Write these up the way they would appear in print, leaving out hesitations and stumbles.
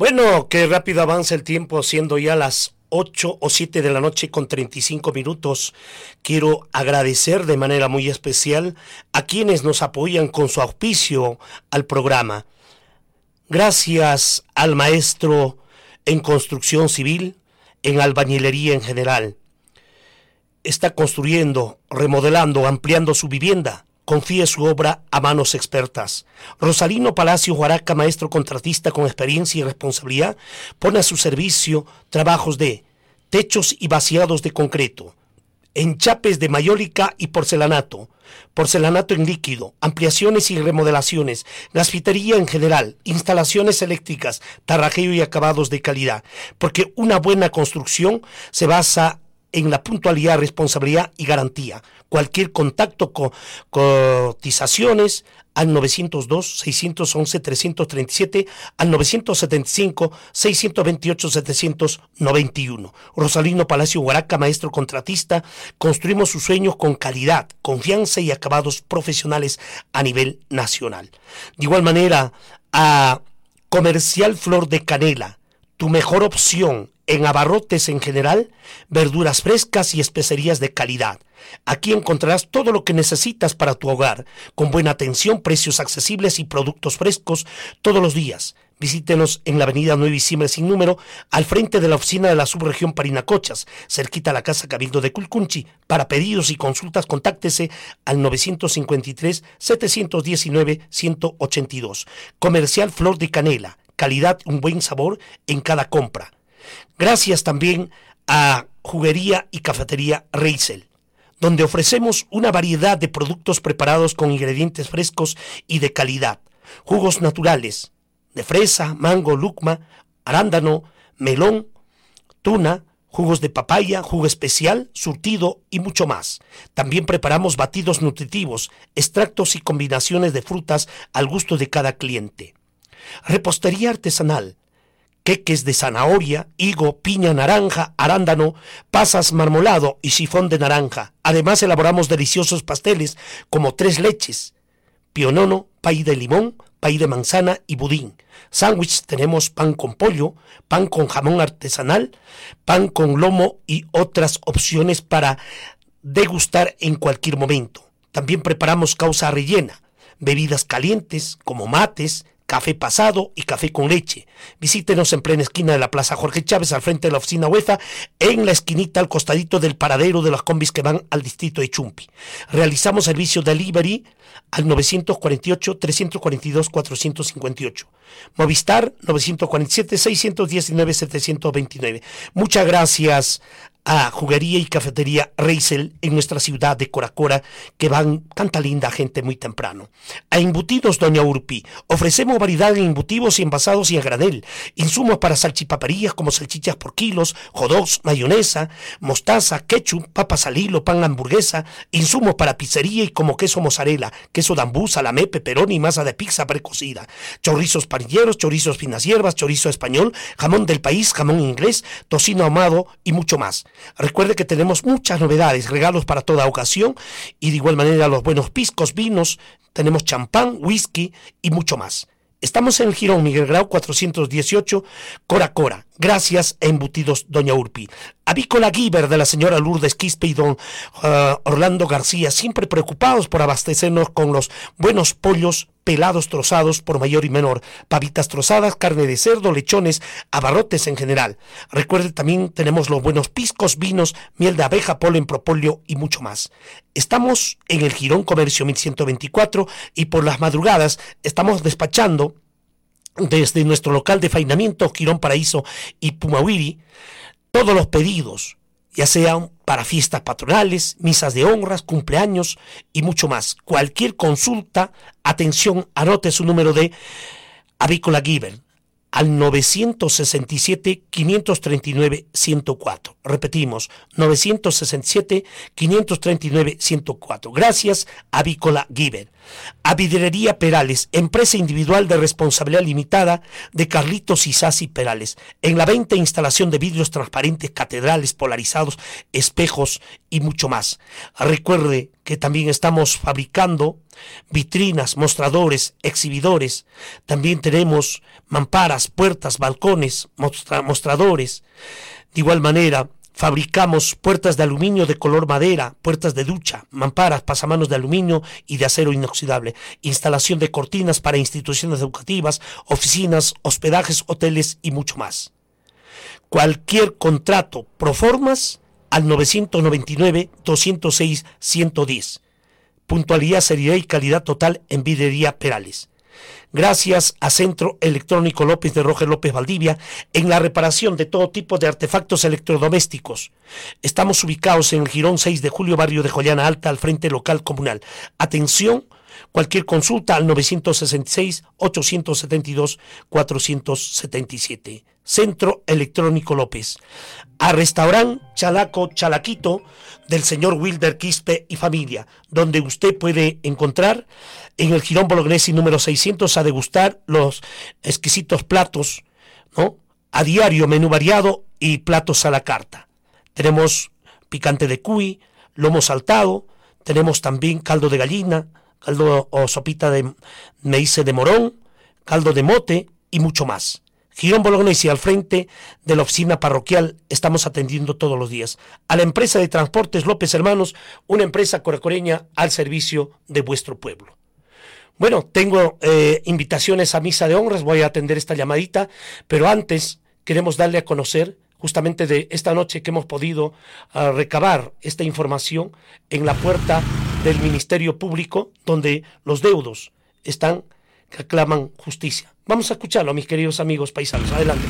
Bueno, qué rápido avanza el tiempo, siendo ya las 8 o 7 de la noche con 35 minutos. Quiero agradecer de manera muy especial a quienes nos apoyan con su auspicio al programa. Gracias al maestro en construcción civil, en albañilería en general. Está construyendo, remodelando, ampliando su vivienda. Confíe su obra a manos expertas. Rosalino Palacio Huaraca, maestro contratista con experiencia y responsabilidad, pone a su servicio trabajos de techos y vaciados de concreto, enchapes de mayólica y porcelanato en líquido, ampliaciones y remodelaciones, gasfitería en general, instalaciones eléctricas, tarrajeo y acabados de calidad, porque una buena construcción se basa en la puntualidad, responsabilidad y garantía. Cualquier contacto con cotizaciones al 902-611-337, al 975-628-791. Rosalino Palacio Huaraca, maestro contratista, construimos sus sueños con calidad, confianza y acabados profesionales a nivel nacional. De igual manera, a Comercial Flor de Canela, tu mejor opción en abarrotes en general, verduras frescas y especerías de calidad. Aquí encontrarás todo lo que necesitas para tu hogar, con buena atención, precios accesibles y productos frescos todos los días. Visítenos en la avenida 9 Diciembre sin número, al frente de la oficina de la subregión Parinacochas, cerquita a la Casa Cabildo de Culcunchi. Para pedidos y consultas, contáctese al 953-719-182. Comercial Flor de Canela, calidad, un buen sabor en cada compra. Gracias también a Juguería y Cafetería Reisel, donde ofrecemos una variedad de productos preparados con ingredientes frescos y de calidad. Jugos naturales de fresa, mango, lucma, arándano, melón, tuna, jugos de papaya, jugo especial, surtido y mucho más. También preparamos batidos nutritivos, extractos y combinaciones de frutas al gusto de cada cliente. Repostería artesanal, queques de zanahoria, higo, piña, naranja, arándano, pasas, marmolado y sifón de naranja. Además elaboramos deliciosos pasteles como tres leches, pionono, pay de limón, pay de manzana y budín. Sándwich tenemos pan con pollo, pan con jamón artesanal, pan con lomo y otras opciones para degustar en cualquier momento. También preparamos causa rellena, bebidas calientes como mates, café pasado y café con leche. Visítenos en plena esquina de la Plaza Jorge Chávez, al frente de la oficina UEFA, en la esquinita al costadito del paradero de las combis que van al distrito de Chumpi. Realizamos servicio delivery al 948-342-458. Movistar 947-619-729. Muchas gracias a Juguería y Cafetería Reisel en nuestra ciudad de Coracora, que van tanta linda gente muy temprano. A Embutidos Doña Urpi, ofrecemos variedad en embutidos y envasados y a granel, insumos para salchipaperías como salchichas por kilos, hot dogs, mayonesa, mostaza, ketchup, papas al hilo, pan hamburguesa, insumos para pizzería y como queso mozzarella, queso dambú, salamé, pepperoni y masa de pizza precocida, chorizos parrilleros, chorizos finas hierbas, chorizo español, jamón del país, jamón inglés, tocino ahumado y mucho más. Recuerde que tenemos muchas novedades, regalos para toda ocasión y de igual manera los buenos piscos, vinos, tenemos champán, whisky y mucho más. Estamos en el Jirón Miguel Grau 418, Coracora. Gracias a Embutidos Doña Urpi. Avícola Giver de la señora Lourdes Quispe y don Orlando García, siempre preocupados por abastecernos con los buenos pollos pelados trozados por mayor y menor, pavitas trozadas, carne de cerdo, lechones, abarrotes en general. Recuerde, también tenemos los buenos piscos, vinos, miel de abeja, polen, propóleo y mucho más. Estamos en el Jirón Comercio 1124 y por las madrugadas estamos despachando desde nuestro local de faenamiento, Jirón Paraíso y Pumahuiri, todos los pedidos, ya sean para fiestas patronales, misas de honras, cumpleaños y mucho más. Cualquier consulta, atención, anote su número de Avícola Giver al 967-539-104. Repetimos, 967-539-104. Gracias, Avícola Giver. A Vidrería Perales, empresa individual de responsabilidad limitada de Carlitos Isasi Perales. En la venta e instalación de vidrios transparentes, catedrales polarizados, espejos y mucho más. Recuerde que también estamos fabricando vitrinas, mostradores, exhibidores. También tenemos mamparas, puertas, balcones, mostradores. De igual manera, fabricamos puertas de aluminio de color madera, puertas de ducha, mamparas, pasamanos de aluminio y de acero inoxidable, instalación de cortinas para instituciones educativas, oficinas, hospedajes, hoteles y mucho más. Cualquier contrato proformas al 999-206-110. Puntualidad, seriedad y calidad total en Vidrería Perales. Gracias a Centro Electrónico López de Roger López Valdivia en la reparación de todo tipo de artefactos electrodomésticos. Estamos ubicados en el Jirón 6 de Julio, barrio de Joyana Alta, al frente local comunal. Atención, cualquier consulta al 966-872-477. Centro Electrónico López. A Restaurant Chalaco Chalaquito del señor Wilder Quispe y familia, donde usted puede encontrar en el Jirón Bolognesi número 600 a degustar los exquisitos platos, ¿no? A diario, menú variado y platos a la carta. Tenemos picante de cuy, lomo saltado, tenemos también caldo de gallina, caldo o sopita de maíz de morón, caldo de mote y mucho más. Jirón Bolognesi, al frente de la oficina parroquial, estamos atendiendo todos los días. A la empresa de transportes López Hermanos, una empresa coracoreña al servicio de vuestro pueblo. Bueno, tengo invitaciones a misa de honras, voy a atender esta llamadita, pero antes queremos darle a conocer justamente de esta noche que hemos podido recabar esta información en la puerta del Ministerio Público, donde los deudos están que aclaman justicia. Vamos a escucharlo, mis queridos amigos paisanos. Adelante.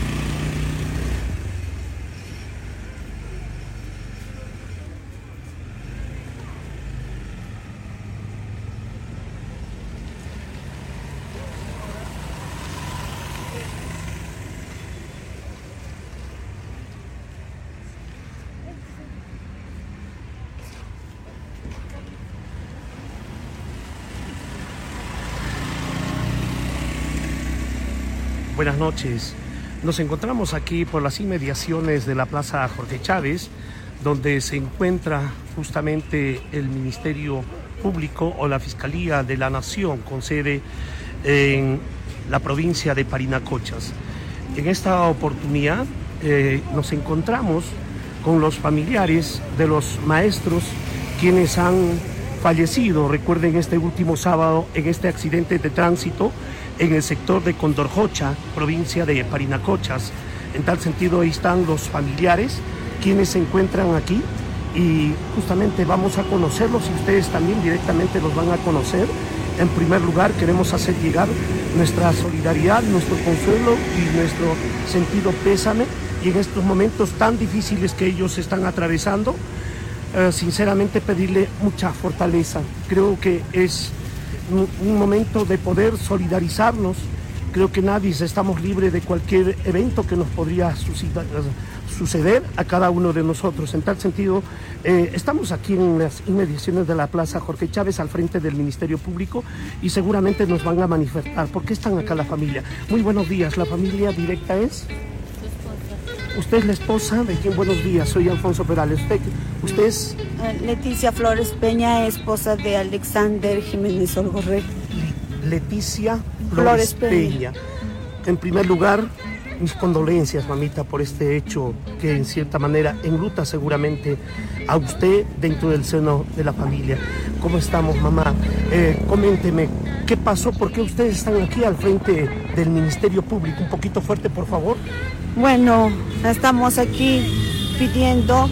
Buenas noches. Nos encontramos aquí por las inmediaciones de la Plaza Jorge Chávez, donde se encuentra justamente el Ministerio Público o la Fiscalía de la Nación con sede en la provincia de Parinacochas. En esta oportunidad nos encontramos con los familiares de los maestros quienes han fallecido, recuerden, este último sábado en este accidente de tránsito en el sector de Condorjocha, provincia de Parinacochas. En tal sentido, ahí están los familiares quienes se encuentran aquí y justamente vamos a conocerlos y ustedes también directamente los van a conocer. En primer lugar, queremos hacer llegar nuestra solidaridad, nuestro consuelo y nuestro sentido pésame y en estos momentos tan difíciles que ellos están atravesando, sinceramente pedirle mucha fortaleza. Creo que es un momento de poder solidarizarnos. Creo que nadie estamos libres de cualquier evento que nos podría suceder a cada uno de nosotros. En tal sentido, estamos aquí en las inmediaciones de la Plaza Jorge Chávez, al frente del Ministerio Público, y seguramente nos van a manifestar. ¿Por qué están acá la familia? Muy buenos días. ¿La familia directa es? ¿Usted es la esposa de quién? Buenos días, soy Alfonso Perales. ¿Usted es? Leticia Flores Peña, esposa de Alexander Jiménez Olgorrey. Leticia Flores Peña. En primer lugar, mis condolencias, mamita, por este hecho que en cierta manera enluta seguramente a usted dentro del seno de la familia. ¿Cómo estamos, mamá? Coménteme, ¿qué pasó? ¿Por qué ustedes están aquí al frente del Ministerio Público? Un poquito fuerte, por favor. Bueno, estamos aquí pidiendo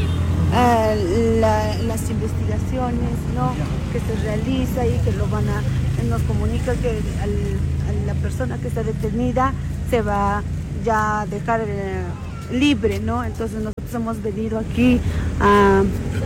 las investigaciones, ¿no?, que se realiza y que nos comunica que a la persona que está detenida se va ya a dejar libre, ¿no? Entonces nosotros hemos venido aquí a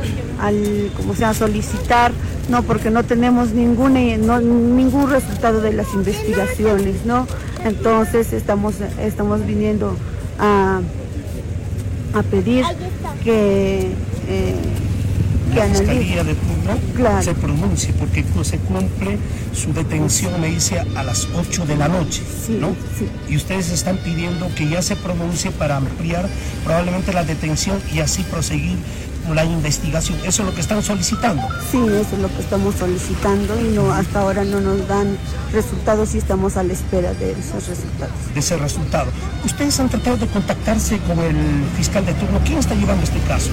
solicitar, ¿no?, porque no tenemos ningún resultado de las investigaciones, ¿no? Entonces estamos viniendo a pedir que la analice. Fiscalía de turno Claro. se pronuncie, porque se cumple su detención, me dice, a las 8 de la noche, Sí, ¿no? sí. Y ustedes están pidiendo que ya se pronuncie para ampliar probablemente la detención y así proseguir con la investigación. Eso es lo que están solicitando. Sí, eso es lo que estamos solicitando y no, hasta ahora no nos dan resultados y estamos a la espera de esos resultados. De ese resultado. ¿Ustedes han tratado de contactarse con el fiscal de turno? ¿Quién está llevando este caso?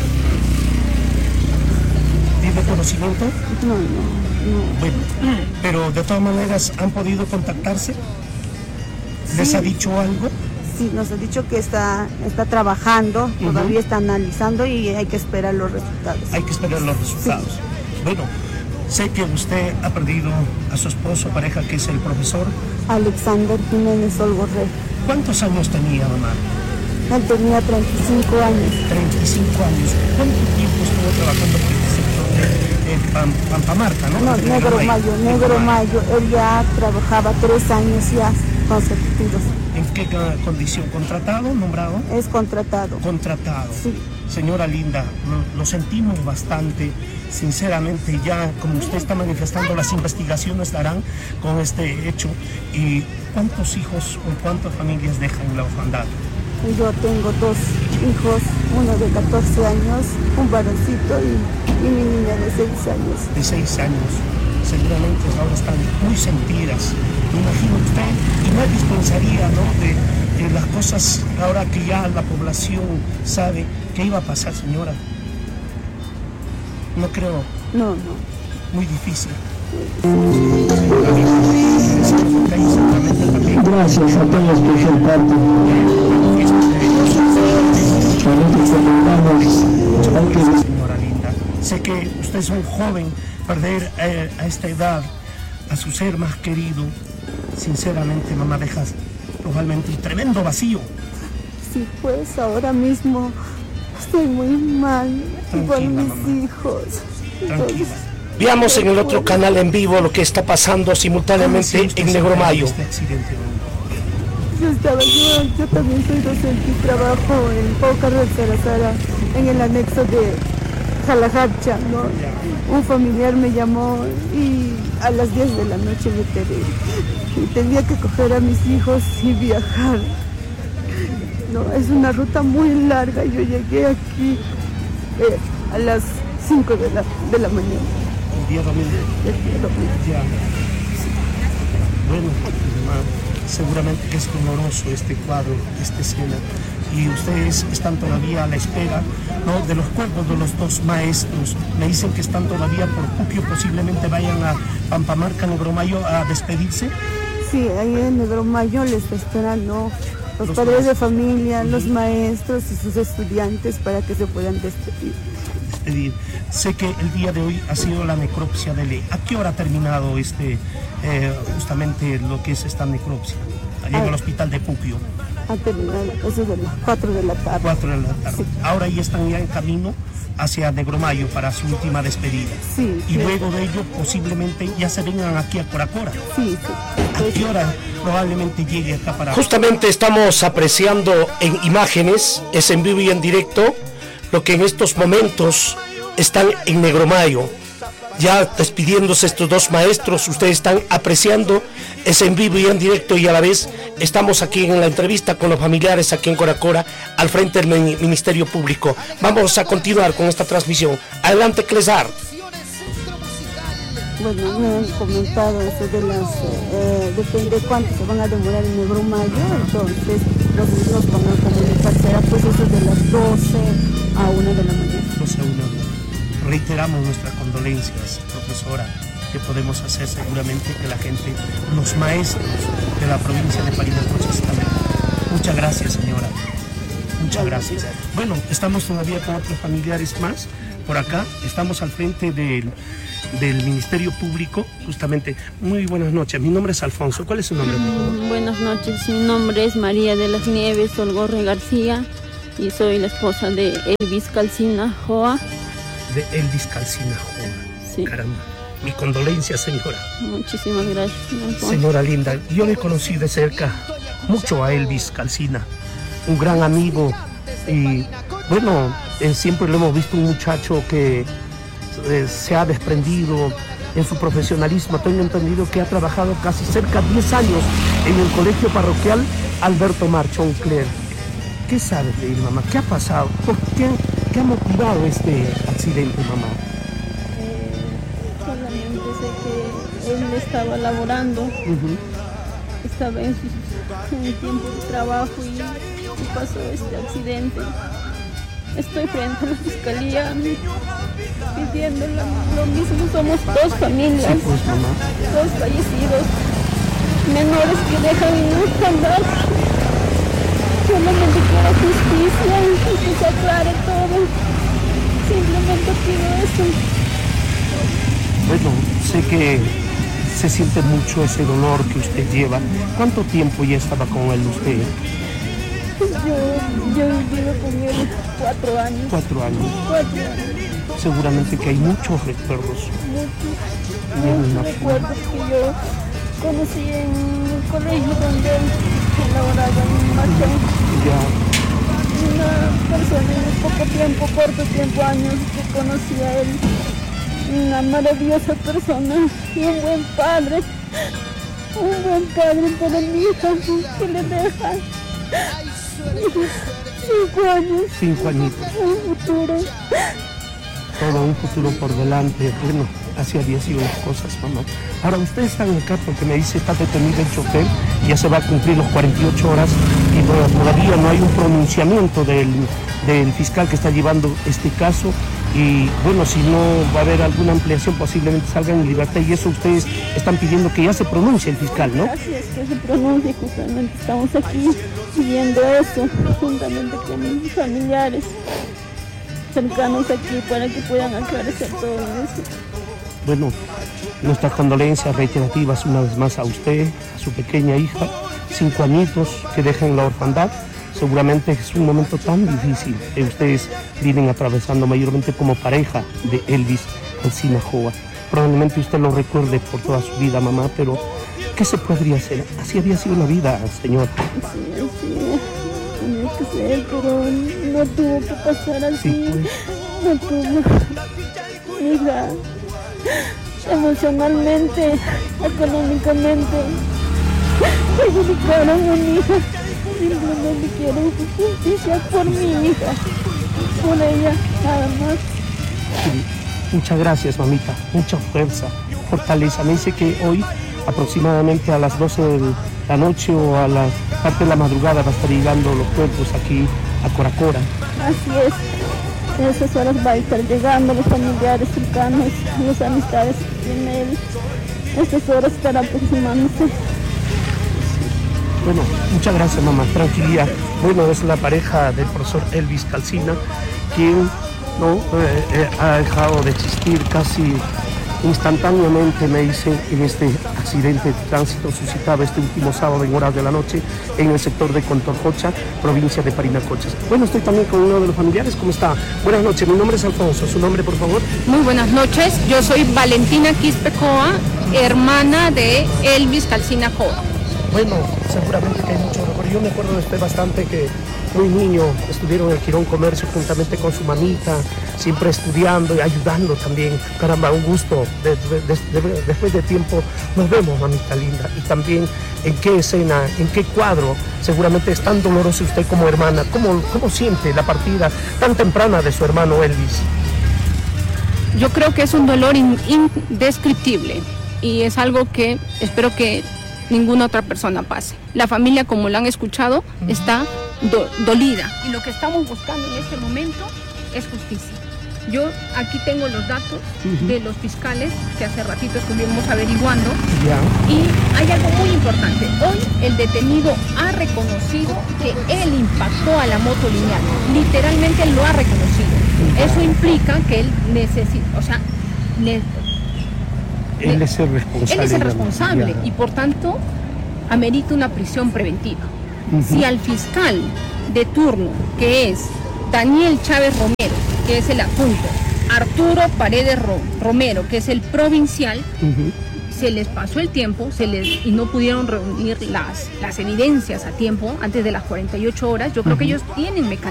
¿Tiene conocimiento? No. Bueno, pero de todas maneras, ¿han podido contactarse? ¿Les Sí. ha dicho algo? Sí, nos ha dicho que está trabajando, todavía está analizando y hay que esperar los resultados. Hay que esperar los resultados. Bueno, sé que usted ha perdido a su esposo, pareja, que es el profesor. Alexander Jiménez Olgorre. ¿Cuántos años tenía, mamá? Él tenía 35 años. 35 años. ¿Cuánto tiempo estuvo trabajando por este sector de Pampamarca, no? No, De Negro Mayo. Él ya trabajaba 3 años ya consecutivos. ¿En qué condición? ¿Contratado, nombrado? Es contratado. Contratado. Sí. Señora Linda, lo sentimos bastante. Sinceramente, ya como usted está manifestando, las investigaciones darán con este hecho. ¿Y cuántos hijos o cuántas familias dejan la orfandad? Yo tengo 2 hijos, uno de 14 años, un varoncito y mi niña de 6 años. De 6 años. Seguramente ahora están muy sentidas. Me imagino usted, y nadie pensaría, ¿no?, de las cosas ahora que ya la población sabe qué iba a pasar, señora. No creo. No. Muy difícil. Gracias a todos por ser parte. Señora Linda, sé que usted es un joven, perder a esta edad a su ser más querido, sinceramente, mamá, dejas probablemente un tremendo vacío. Sí, pues ahora mismo estoy muy mal por Tranquila, mis mamá. hijos. Tranquila. Veamos en el otro canal en vivo lo que está pasando simultáneamente en Negromayo. Este accidente, Yo también soy docente y trabajo en Pau Carlos Sarazara, en el anexo de Jalajacha, ¿no? Un familiar me llamó y a las 10 de la noche me enteré. Y tenía que coger a mis hijos y viajar. No, es una ruta muy larga. Yo llegué aquí a las 5 de la mañana. El día domingo. Ya. Bueno, mamá, seguramente que es doloroso este cuadro, esta escena. Y ustedes están todavía a la espera, ¿no?, de los cuerpos de los 2 maestros. Me dicen que están todavía por Puquio, posiblemente vayan a Pampamarca, Negromayo, a despedirse. Sí, ahí en Negromayo les está esperando los padres de familia, los maestros y sus estudiantes para que se puedan despedir. Sé que el día de hoy ha sido la necropsia de ley. ¿A qué hora ha terminado justamente lo que es esta necropsia? Allá en el hospital de Puquio. Ha terminado eso de las 4 de la tarde. 4 de la tarde. Sí. Ahora ya están ya en camino hacia Negromayo para su última despedida. Sí, Y sí. luego de ello posiblemente ya se vengan aquí a Coracora. Sí. ¿A qué hora probablemente llegue acá para...? Justamente estamos apreciando en imágenes, es en vivo y en directo, lo que en estos momentos están en Negromayo. Ya despidiéndose estos 2 maestros, ustedes están apreciando, es en vivo y en directo, y a la vez estamos aquí en la entrevista con los familiares aquí en Coracora, al frente del Ministerio Público. Vamos a continuar con esta transmisión. Adelante, Clesar. Bueno, me han comentado eso de depende cuánto se van a demorar en Negromayo, entonces los niños van a comunicarse, será pues eso de las 12 a 1 de la mañana. 12 a 1. Reiteramos nuestras condolencias, profesora, que podemos hacer seguramente que la gente, los maestros de la provincia de Parinacosas también. Muchas gracias, señora. Muchas gracias. Bueno, estamos todavía con otros familiares más por acá. Estamos al frente del Ministerio Público, justamente. Muy buenas noches. Mi nombre es Alfonso. ¿Cuál es su nombre, por favor? Buenas noches, mi nombre es María de las Nieves Olgorre García y soy la esposa de Elvis Calcina Joa. De Elvis Calcina Joa. Sí. Caramba. Mi condolencia, señora. Muchísimas gracias, Alfonso. Señora linda, yo le conocí de cerca mucho a Elvis Calcina, un gran amigo, y bueno, siempre lo hemos visto un muchacho que se ha desprendido en su profesionalismo. Tengo entendido que ha trabajado casi cerca de 10 años en el colegio parroquial Alberto Marchón Cler. ¿Qué sabes de él, mamá? ¿Qué ha pasado? ¿Qué ha motivado este accidente, mamá? Solamente sé que él estaba laborando, estaba en el tiempo de trabajo y pasó este accidente. Estoy frente a la fiscalía pidiendo lo mismo. Somos dos familias, Sí, pues, mamá. dos fallecidos, menores que dejan andar. Solamente quiero justicia y que se aclare todo. Simplemente pido eso. Bueno, sé que se siente mucho ese dolor que usted lleva. ¿Cuánto tiempo ya estaba con él usted? Yo he vivido con él 4 años. 4 años. 4 años. Seguramente que hay muchos recuerdos. Muchos recuerdos que yo conocí en el colegio donde él laboraba en Marchón. Ya, Una persona en poco tiempo, corto tiempo, años, que conocí a él. Una maravillosa persona y un buen padre. Un buen padre para mi hija que le deja 5 años. 5 añitos. Un futuro. Todo un futuro por delante. Bueno, así había sido las cosas, mamá. Ahora, ustedes están acá porque me dice está detenido el chofer y ya se va a cumplir los 48 horas y todavía no hay un pronunciamiento del fiscal que está llevando este caso. Y bueno, si no va a haber alguna ampliación, posiblemente salgan en libertad y eso ustedes están pidiendo que ya se pronuncie el fiscal, ¿no? Así es, que se pronuncie, justamente estamos aquí pidiendo eso, juntamente con mis familiares cercanos aquí para que puedan aclarecer todo eso. Bueno, nuestras condolencias reiterativas una vez más a usted, a su pequeña hija, 5 añitos que deja en la orfandad. Seguramente es un momento tan difícil que ustedes vienen atravesando mayormente como pareja de Elvis Calcina Joa. Probablemente usted lo recuerde por toda su vida, mamá, pero ¿qué se podría hacer? Así había sido la vida, señor. Sí, tenía que ser, pero no tuvo que pasar así. Sí, pues. No tuvo. Hija, emocionalmente, económicamente, perjudicaron a mi hija. Simplemente quiero justicia por mi hija, por ella, nada más. Sí. Muchas gracias, mamita. Mucha fuerza, fortaleza. Me dice que hoy, aproximadamente a las 12 de la noche o a la parte de la madrugada, va a estar llegando los cuerpos aquí a Coracora. Así es. En esas horas va a estar llegando los familiares cercanos, las amistades que tiene él. En esas horas estará aproximándose. Bueno, muchas gracias, mamá. Tranquilidad. Bueno, es la pareja del profesor Elvis Calcina, quien ha dejado de existir casi instantáneamente, me dice, en este accidente de tránsito suscitado este último sábado en horas de la noche en el sector de Contorjocha, provincia de Parinacochas. Bueno, estoy también con uno de los familiares. ¿Cómo está? Buenas noches, mi nombre es Alfonso. ¿Su nombre, por favor? Muy buenas noches, yo soy Valentina Quispe Joa, hermana de Elvis Calcina Joa. Bueno, seguramente que hay mucho recuerdo. Yo me acuerdo de usted bastante que muy niño estuvieron en el Quirón Comercio juntamente con su mamita, siempre estudiando y ayudando también. Caramba, un gusto. Después de tiempo nos vemos, mamita linda. Y también en qué escena, en qué cuadro, seguramente es tan doloroso usted como hermana. ¿Cómo siente la partida tan temprana de su hermano Elvis? Yo creo que es un dolor indescriptible y es algo que espero que ninguna otra persona pase. La familia, como lo han escuchado, está dolida. Y lo que estamos buscando en este momento es justicia. Yo aquí tengo los datos de los fiscales que hace ratito estuvimos averiguando. Ya. Y hay algo muy importante. Hoy el detenido ha reconocido que él impactó a la moto lineal. Literalmente lo ha reconocido. Eso implica que él necesita, o sea, Él es el responsable. Él es el responsable y por tanto amerita una prisión preventiva. Si al fiscal de turno, que es Daniel Chávez Romero, que es el adjunto, Arturo Paredes Romero, que es el provincial, se les pasó el tiempo y no pudieron reunir las evidencias a tiempo antes de las 48 horas, yo creo que ellos tienen mecanismos